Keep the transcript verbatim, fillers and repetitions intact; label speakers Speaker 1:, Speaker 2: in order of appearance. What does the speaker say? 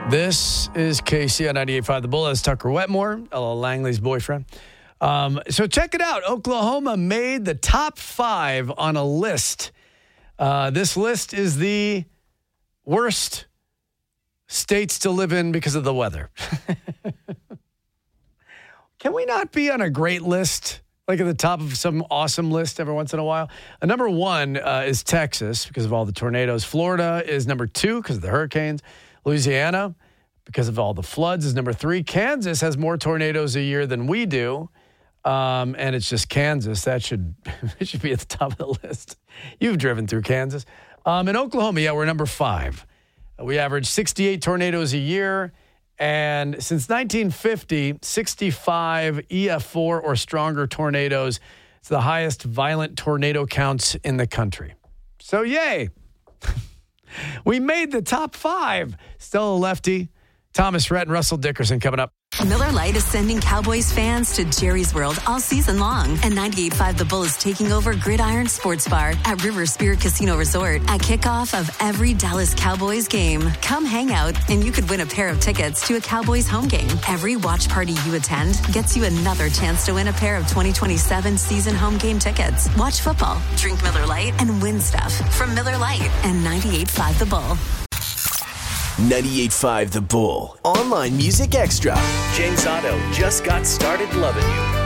Speaker 1: This is K C on ninety-eight point five The Bull. That's Tucker Wetmore, Ella Langley's boyfriend. Um, so check it out. Oklahoma made the top five on a list. Uh, this list is the worst states to live in because of the weather. Can we not be on a great list, like at the top of some awesome list every once in a while? Uh, number one uh, is Texas because of all the tornadoes. Florida is number two because of the hurricanes. Louisiana, because of all the floods, is number three. Kansas has more tornadoes a year than we do, um, and it's just Kansas. That should it should be at the top of the list. You've driven through Kansas. Um, in Oklahoma, yeah, we're number five. We average sixty-eight tornadoes a year, and since nineteen fifty, sixty-five E F four or stronger tornadoes. It's the highest violent tornado counts in the country. So, yay. We made the top five. Stella Lefty, Thomas Rhett, and Russell Dickerson coming up.
Speaker 2: Miller Lite is sending Cowboys fans to Jerry's World all season long. And ninety-eight point five The Bull is taking over Gridiron Sports Bar at River Spirit Casino Resort at kickoff of every Dallas Cowboys game. Come hang out, and you could win a pair of tickets to a Cowboys home game. Every watch party you attend gets you another chance to win a pair of twenty twenty-seven season home game tickets. Watch football, drink Miller Lite, and win stuff from Miller Lite and ninety-eight point five The Bull.
Speaker 3: ninety-eight point five The Bull. Online Music Extra.
Speaker 4: James Otto just got started loving you.